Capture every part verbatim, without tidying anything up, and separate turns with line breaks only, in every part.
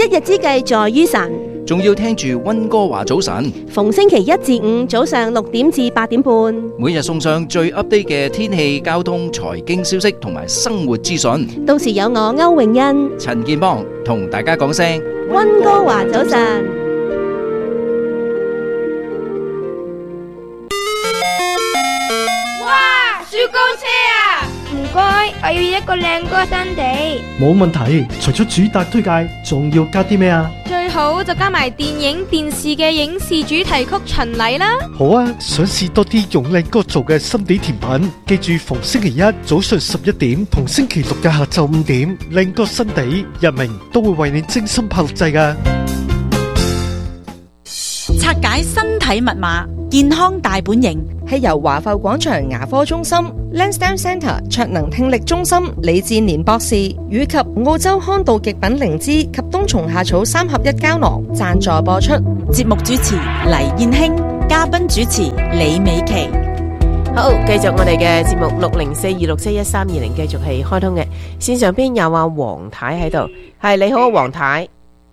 日之計在於晨，
仲要聽住溫哥華早晨，
逢星期一至五早上六點至八點半，
每日送上最 update 嘅天氣、交通、財經消息同埋生活資訊。
到時有我歐永欣、
陳建邦同大家講聲
溫哥華早晨。
哇！雪糕車啊！唔該，我要一個靚歌新地。
冇問題，除咗主打推介，仲要加啲咩啊？
最好就加埋電影電視嘅影視主題曲巡禮啦。
好啊，想試多啲用靚歌做嘅心地甜品，記住逢星期一早上十一點同星期六嘅下晝五點，靚歌新地日明都會為你精心拍錄製㗎。
拆解身體密碼，健康大本營，
係由華埠廣場牙科中心、Lansdowne Centre 卓能聽力中心李志年博士以及澳洲康道極品靈芝及冬蟲夏草三合一膠囊贊助播出。
節目主持黎燕卿，嘉賓主持李美琪。
好，繼續我哋嘅節目六零四二六七一三二零，繼續係開通嘅線上邊有阿黃太喺度，係你好，黃太，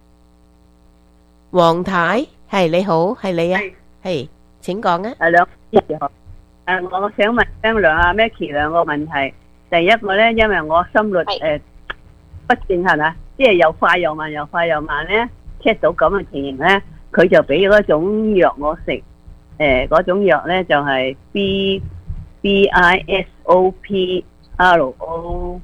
黃太係你好，係你啊，係，請講啊。
係兩誒，我想問張兩阿 Maggie 兩個問題。第一個咧，因為我心率誒不正係咪，即係又快又慢，又快又慢咧 check 到咁嘅情形咧，佢就俾嗰種藥我食，誒嗰種藥咧就係 B B I S O P R O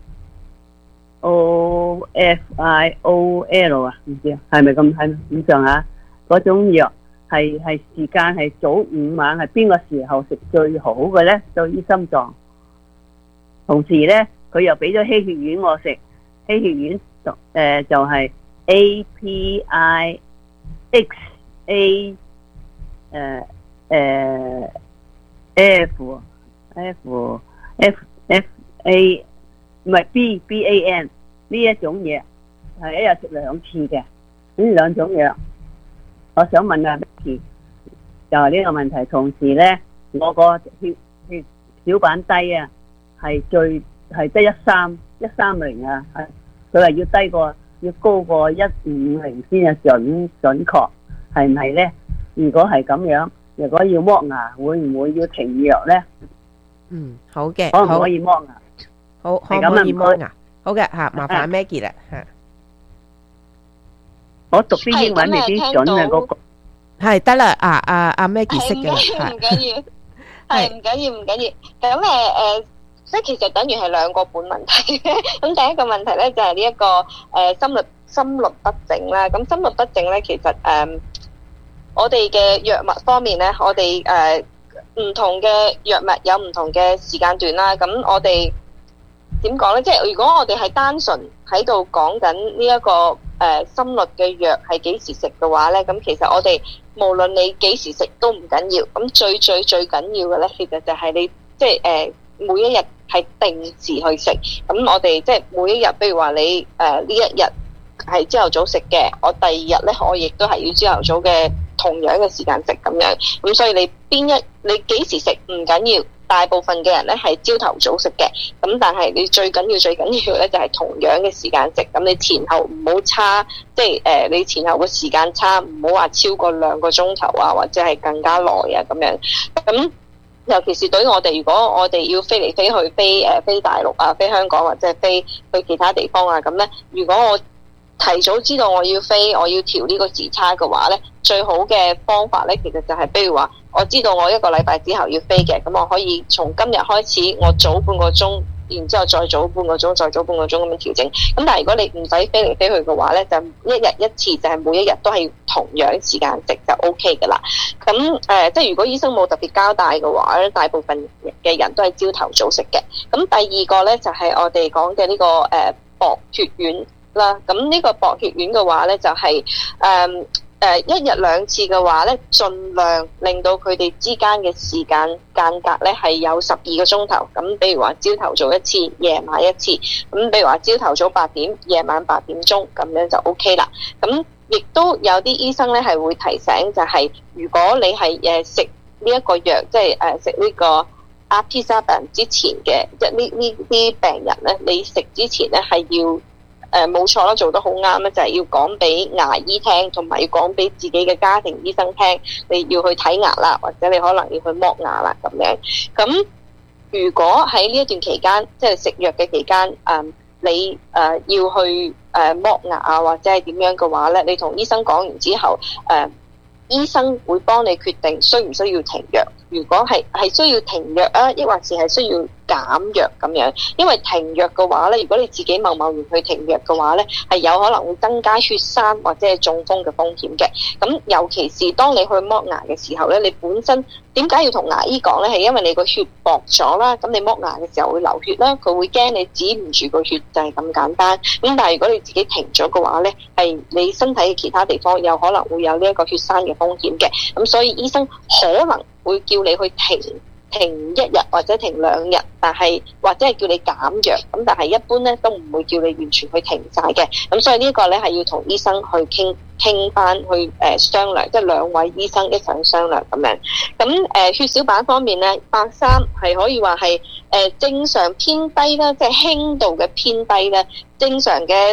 O F I O L 啊，唔知啊，係咪咁係咁上下？嗰種藥係係時間係早午晚，係邊個時候食最好嘅咧？對於心臟，同時咧佢又俾咗稀血丸我食，稀血丸誒就係 A P I X A 誒誒 F F F F A 唔係 B B A N 呢一種嘢係一日食兩次嘅，呢兩種藥。我想問下 Maggie 就係呢個問題，同時咧我個血血小板低啊，係最係得一三一三零啊，係佢話要低過要高過一五零先係準準確，係唔係咧？如果係咁樣，如果要剝牙，會唔會要停藥咧？
嗯，好嘅，
可唔可以剝牙？
好，可唔可以剝牙？好嘅吓，麻煩 Maggie 啦吓。我讀啲英文未必準啊，嗰個係得啦，啊啊啊 Maggie 識嘅啦，
係唔緊要，係唔緊要唔緊要。咁誒誒，即係其實等於係兩個本問題。咁第一個問題咧就係呢一個誒心律心律不整啦。咁心律不整咧，其實誒我哋嘅藥物方面咧，我哋誒唔同嘅藥物有唔同嘅時間段啦。咁我哋點講咧？即係如果我哋係單純喺度講緊呢一個。誒、呃、心律嘅藥係幾時食嘅話咧，咁其實我哋無論你幾時食都唔緊要，咁最最最緊要嘅咧，其實就係你即係誒、呃、每一日係定時去食。咁我哋即係每一日，譬如話你誒呢、呃、一日係朝頭早食嘅，我第二日咧我亦都係要朝頭早嘅同樣嘅時間食咁樣。咁所以你邊一你幾時食唔緊要。大部分嘅人咧係朝頭早食嘅，咁但係你最緊要最緊要咧就係同樣嘅時間食，咁你前後唔好差，即係誒你前後嘅時間差，唔好話超過兩個鐘頭啊，或者係更加耐啊咁樣。咁尤其是對於我哋，如果我哋要飛嚟飛去，飛誒飛大陸啊，飛香港或者係飛去其他地方啊，咁咧，如果我提早知道我要飛，我要調呢個時差嘅話咧，最好嘅方法咧，其實就係比如話，我知道我一個禮拜之後要飛嘅，咁我可以從今日開始，我早半個鐘，然之後再早半個鐘，再早半個鐘咁樣調整。咁但係如果你唔使飛嚟飛去嘅話咧，就一日一次，就係每一日都係同樣時間食就 O K 噶啦。咁誒、呃，即係如果醫生冇特別交代嘅話咧，大部分嘅人都係朝頭早食嘅。咁第二個咧就係、是、我哋講嘅呢個誒、呃、薄血丸啦。咁呢個薄血丸嘅話咧就係、是、誒。呃誒、呃、一日兩次嘅話咧，盡量令到佢哋之間嘅時間間隔咧係有十二個鐘頭。咁比如話朝頭早一次，夜晚一次。咁比如話朝頭早八點，夜晚八點鐘，咁樣就 O K 啦。咁亦都有啲醫生咧係會提醒、就是，就係如果你係誒食呢一個藥，即係誒食呢個阿匹沙病之前嘅，即係呢呢啲病人咧，你食之前咧係要誒冇錯啦，做得好啱咧，就係要講俾牙醫聽，同埋要講俾自己嘅家庭醫生聽，你要去睇牙啦，或者你可能要去剝牙啦咁樣。咁如果喺呢一段期間，即係食藥嘅期間，誒你誒要去誒剝牙啊，或者係點樣嘅話咧，你同醫生講完之後，誒醫生會幫你決定需唔需要停藥。如果係係需要停藥啊，抑或是係需要減藥咁樣，因為停藥嘅話咧，如果你自己貿貿然去停藥嘅話咧，係有可能會增加血栓或者係中風嘅風險嘅。咁尤其是當你去剝牙嘅時候咧，你本身點解要同牙醫講咧？係因為你個血薄咗啦，咁你剝牙嘅時候會流血啦，佢會驚你止唔住個血，就係咁簡單。咁但係如果你自己停咗嘅話咧，係你身體嘅其他地方有可能會有呢一個血栓嘅風險嘅。咁所以醫生可能會叫你去停停一日或者停兩日，但係或者係叫你減藥，咁但係一般咧都唔會叫你完全去停晒嘅。咁所以呢個咧係要同醫生去傾傾翻去誒、呃、商量，即係兩位醫生一齊去商量咁樣。咁誒、呃、血小板方面咧，百三係可以話係誒正常偏低啦，即係輕度嘅偏低咧。正常嘅